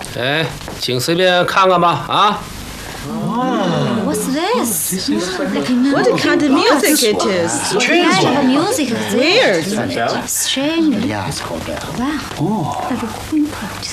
哎，请随便看看吧，啊。 What's this? What a kind of music it is. Yeah, the music is Weird. strange. Yeah, it's called that. Wow. Like a queen